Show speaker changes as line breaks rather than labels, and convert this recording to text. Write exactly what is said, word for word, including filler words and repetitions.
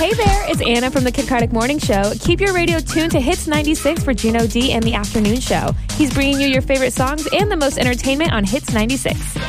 Hey there, it's Anna from the Kid Craddock Morning Show. Keep your radio tuned to Hits ninety-six for Juno D and the Afternoon Show. He's bringing you your favorite songs and the most entertainment on Hits ninety-six.